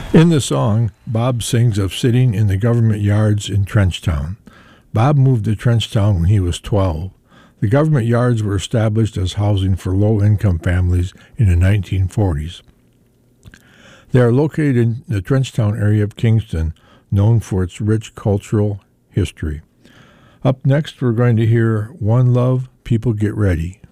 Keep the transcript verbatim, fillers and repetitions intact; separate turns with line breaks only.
In the song, Bob sings of sitting in the government yards in Trenchtown. Bob moved to Trenchtown when he was twelve. The government yards were established as housing for low-income families in the nineteen forties. They are located in the Trenchtown area of Kingston, known for its rich cultural history. Up next, we're going to hear One Love, People Get Ready.